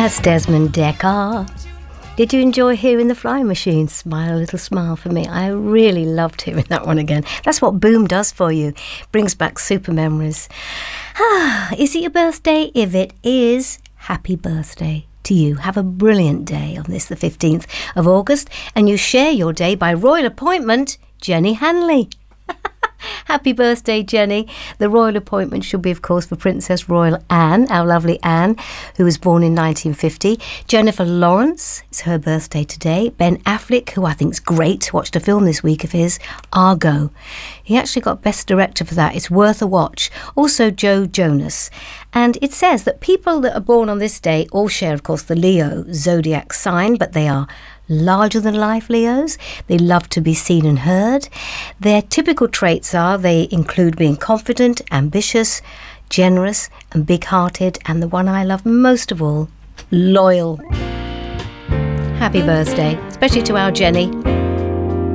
That's Desmond Dekker. Did you enjoy hearing the Flying Machine? Smile a little smile for me. I really loved hearing that one again. That's what Boom does for you. Brings back super memories. Is it your birthday? If it is, happy birthday to you. Have a brilliant day on this, the 15th of August. And you share your day by royal appointment, Jenny Hanley. Happy birthday, Jenny. The royal appointment should be, of course, for Princess Royal Anne, our lovely Anne, who was born in 1950. Jennifer Lawrence, it's her birthday today. Ben Affleck, who I think is great, watched a film this week of his, Argo. He actually got Best Director for that. It's worth a watch. Also, Joe Jonas. And it says that people that are born on this day all share, of course, the Leo zodiac sign, but they are larger-than-life Leos. They love to be seen and heard. Their typical traits are they include being confident, ambitious, generous and big-hearted, and the one I love most of all, loyal. Happy birthday, especially to our Jenny.